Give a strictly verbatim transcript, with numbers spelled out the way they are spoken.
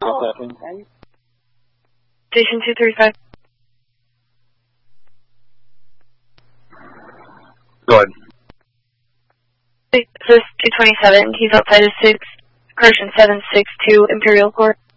What's happening? Station two thirty-five. Go ahead. This is two twenty-seven. He's outside of six, correction seven six two Imperial Court.